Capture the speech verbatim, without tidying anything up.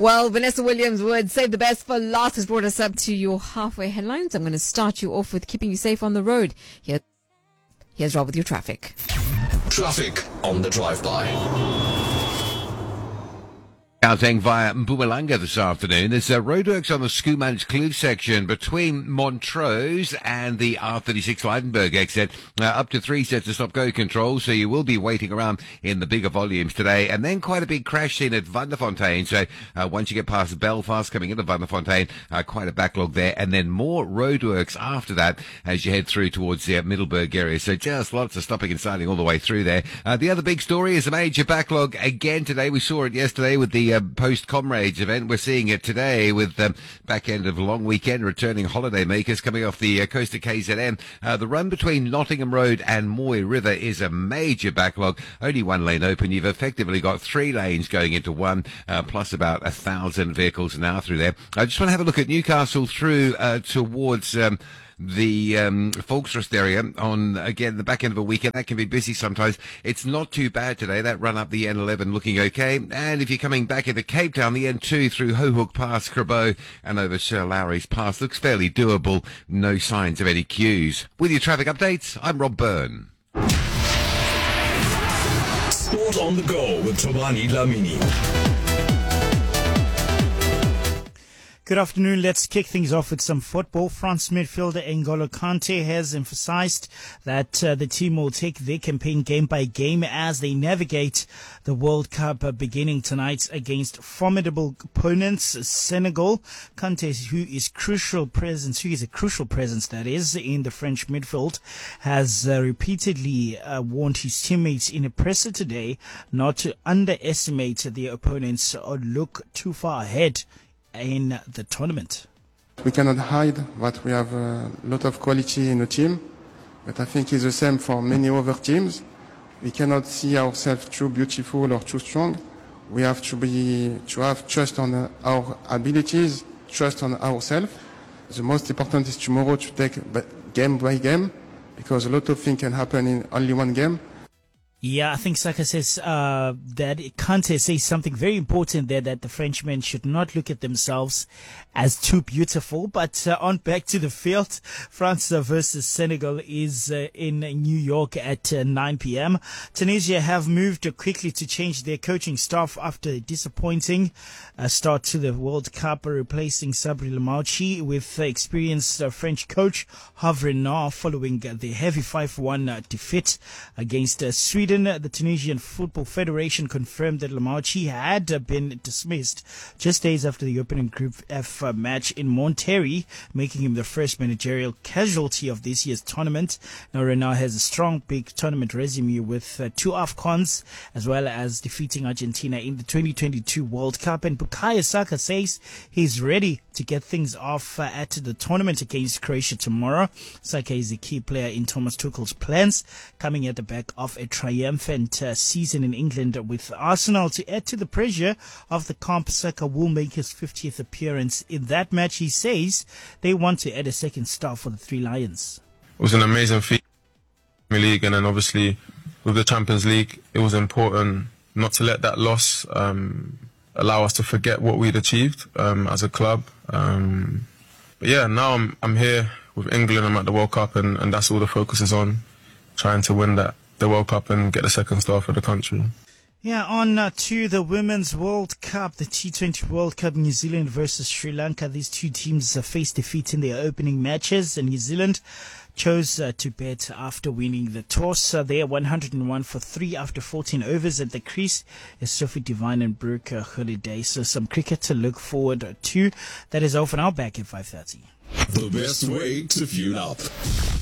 Well, Vanessa Williams would save the best for last has brought us up to your halfway headlines. I'm going to start you off with keeping you safe on the road. Here, here's Rob with your traffic. Traffic on the drive-by. Gauteng via Mpumalanga this afternoon. There's uh, roadworks on the Schoeman's Kloof section between Montrose and the R thirty-six Lydenburg exit. Uh, up to three sets of stop-go control, so you will be waiting around in the bigger volumes today. And then quite a big crash scene at Vanderfontein. So uh, once you get past Belfast coming into Vanderfontein, uh, quite a backlog there. And then more roadworks after that as you head through towards the uh, Middleburg area. So just lots of stopping and starting all the way through there. Uh, the other big story is a major backlog again today. We saw it yesterday with the Uh, post-Comrades event. We're seeing it today with um, back end of long weekend returning holiday makers coming off the uh, coast of K Z N. Uh, the run between Nottingham Road and Moy River is a major backlog. Only one lane open. You've effectively got three lanes going into one, uh, plus about a thousand vehicles an hour through there. I just want to have a look at Newcastle through uh, towards Um, the um, Volksrust area on, again, the back end of a weekend. That can be busy sometimes. It's not too bad today. That run up the N eleven looking okay. And if you're coming back into Cape Town, the N two through Hohook Pass, Crabo, and over Sir Lowry's Pass looks fairly doable. No signs of any queues. With your traffic updates, I'm Rob Byrne. Sport on the go with Tobani Lamini. Good afternoon. Let's kick things off with some football. France midfielder N'Golo Kante has emphasized that uh, the team will take their campaign game by game as they navigate the World Cup uh, beginning tonight against formidable opponents, Senegal. Kante, who is crucial presence, who is a crucial presence that is in the French midfield, has uh, repeatedly uh, warned his teammates in a presser today not to underestimate their opponents or look too far ahead in the tournament. We cannot hide that we have a lot of quality in the team, but I think it's the same for many other teams. We cannot see ourselves too beautiful or too strong. We have to be to have trust on our abilities, trust on ourselves. The most important is tomorrow to take game by game, because a lot of things can happen in only one game. Yeah, I think Saka says uh, that Kante says something very important there, that the Frenchmen should not look at themselves as too beautiful. But uh, on back to the field, France versus Senegal is uh, in New York at uh, nine p.m. Tunisia have moved quickly to change their coaching staff after a disappointing uh, start to the World Cup, replacing Sabri Lamouchi with uh, experienced uh, French coach Hervé Renard following uh, the heavy five one uh, defeat against uh, Sweden. The Tunisian Football Federation confirmed that Lamouchi had been dismissed just days after the opening Group F match in Monterrey, making him the first managerial casualty of this year's tournament. Now, Renard has a strong big tournament resume with uh, two AFCONs, as well as defeating Argentina in the twenty twenty-two World Cup. And Bukayo Saka says he's ready to get things off uh, at the tournament against Croatia tomorrow. Saka is a key player in Thomas Tuchel's plans, coming at the back of a triumphant uh, season in England with Arsenal. To add to the pressure of the comp, Saka will make his fiftieth appearance in that match. He says they want to add a second star for the Three Lions. It was an amazing feat in the league, and then obviously with the Champions League, it was important not to let that loss um, allow us to forget what we'd achieved um, as a club. Um, but yeah, now I'm I'm here with England. I'm at the World Cup, and, and that's all the focus is on, trying to win that the World Cup and get the second star for the country. Yeah, on uh, to the Women's World Cup, the T twenty World Cup, New Zealand versus Sri Lanka. These two teams uh, faced defeat in their opening matches, and New Zealand chose uh, to bet after winning the toss. Uh, they are one hundred one for three after fourteen overs at the crease. Is Sophie Devine and Brooke uh, Holiday. So some cricket to look forward to. That is all for now. Back at five thirty. The best way to fuel up.